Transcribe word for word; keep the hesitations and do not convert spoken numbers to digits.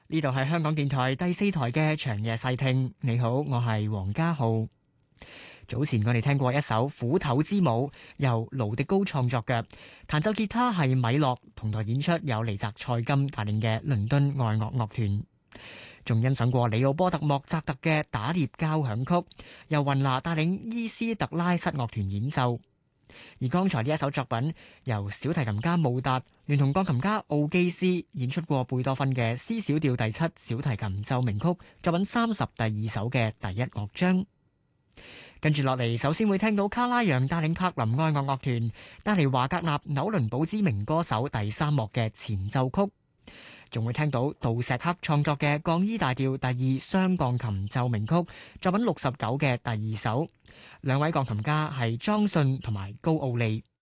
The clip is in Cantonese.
呢度係香港電台第四台嘅長夜細聽。你好，我係黃家浩。早前我哋聽過一首《斧頭之舞》，由盧迪高創作嘅，彈奏吉他係米洛，同台演出有尼澤賽金帶領嘅倫敦愛樂樂團。仲欣賞過里奧波特莫扎特嘅打獵交響曲，由雲拿帶領伊斯特拉室樂團演奏。而剛才呢一首作品由小提琴家姆達聯同鋼琴家奧基斯演出過貝多芬嘅 C 小調第七小提琴奏鳴曲作品三十第二首嘅第一樂章。跟住落嚟，首先會聽到卡拉揚帶領柏林愛樂樂團帶嚟華格納紐倫堡之鳴歌手第三幕嘅前奏曲，仲會聽到杜石克創作嘅降 E 大調第二雙鋼琴奏鳴曲作品六十九嘅第二首。兩位鋼琴家係莊信同埋高奧利。